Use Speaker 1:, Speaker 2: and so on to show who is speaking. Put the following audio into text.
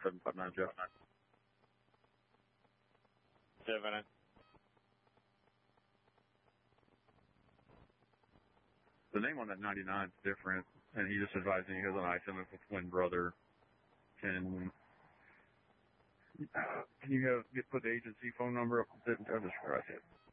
Speaker 1: 759 Jeff.
Speaker 2: 7.
Speaker 1: The name on that 99 is different, and he just advising he has an item with twin brother. Can you put the agency phone number up? I'll just write it.